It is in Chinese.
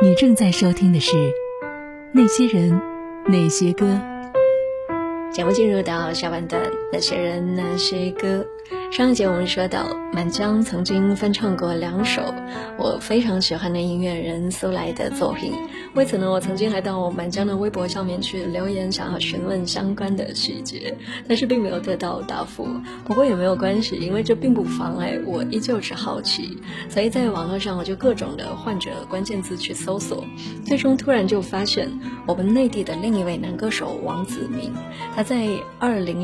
你正在收听的是那些人那些歌。 节目进入到下半段，那些人那些歌。上一节我们说到，满江曾经翻唱过2首我非常喜欢的音乐人苏来的作品，为此呢，我曾经还到满江的微博上面去留言，想要询问相关的细节，但是并没有得到答复。不过也没有关系，因为这并不妨碍我依旧是好奇，所以在网络上我就各种的换着关键字去搜索，最终突然就发现我们内地的另一位男歌手王子明，他在20